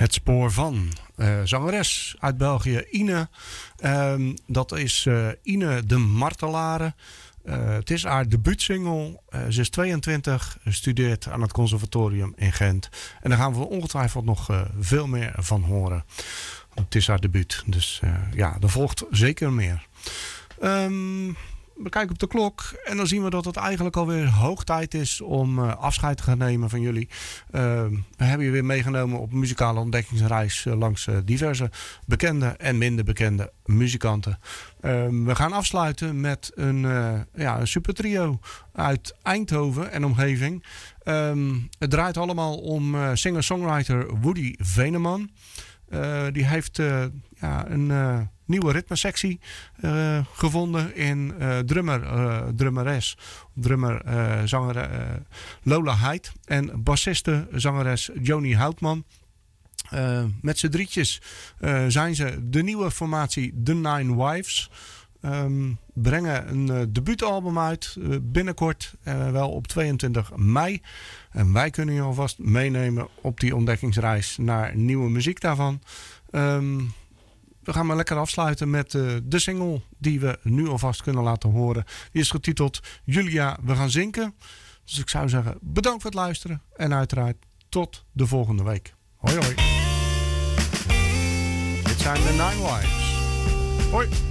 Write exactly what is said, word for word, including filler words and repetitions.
Het spoor van uh, zangeres uit België, Ine. Um, dat is uh, Ine de Martelare. Uh, het is haar debuutsingle. Uh, ze is tweeëntwintig, studeert aan het conservatorium in Gent. En daar gaan we ongetwijfeld nog uh, veel meer van horen. Het is haar debuut, dus uh, ja, er volgt zeker meer. Um, we kijken op de klok en dan zien we dat het eigenlijk alweer hoog tijd is om uh, afscheid te gaan nemen van jullie. Uh, we hebben je weer meegenomen op een muzikale ontdekkingsreis uh, langs uh, diverse bekende en minder bekende muzikanten. Uh, we gaan afsluiten met een, uh, ja, een super trio uit Eindhoven en omgeving. Um, het draait allemaal om uh, singer-songwriter Woody Veneman. Uh, die heeft uh, ja, een uh, nieuwe ritmesectie uh, gevonden in uh, drummer, uh, drummeres, drummer, uh, zanger uh, Lola Heid en bassiste zangeres Joni Houtman. Uh, met z'n drietjes uh, zijn ze de nieuwe formatie The Nine Wives. Um, brengen een uh, debuutalbum uit uh, binnenkort, uh, wel op tweeëntwintig mei. En wij kunnen je alvast meenemen op die ontdekkingsreis naar nieuwe muziek daarvan. Um, we gaan maar lekker afsluiten met uh, de single die we nu alvast kunnen laten horen. Die is getiteld Julia, we gaan zinken. Dus ik zou zeggen, bedankt voor het luisteren. En uiteraard tot de volgende week. Hoi hoi. Dit zijn de Nine Wives. Hoi.